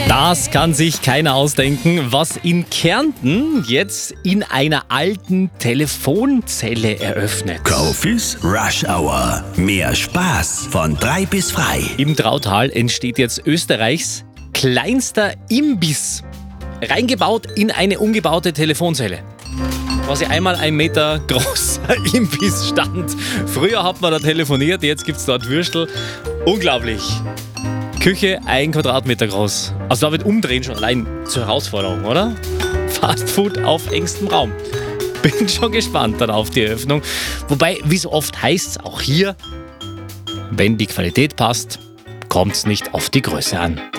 Das kann sich keiner ausdenken, was in Kärnten jetzt in einer alten Telefonzelle eröffnet. Kofis Rush Hour. Mehr Spaß von 3 bis frei. Im Trautal entsteht jetzt Österreichs kleinster Imbiss. Reingebaut in eine umgebaute Telefonzelle. Quasi einmal 1 Meter großer Imbiss stand. Früher hat man da telefoniert, jetzt gibt es dort Würstel. Unglaublich. Küche 1 Quadratmeter groß. Also da wird Umdrehen schon allein zur Herausforderung, oder? Fast Food auf engstem Raum. Bin schon gespannt dann auf die Eröffnung. Wobei, wie so oft heißt es auch hier, wenn die Qualität passt, kommt es nicht auf die Größe an.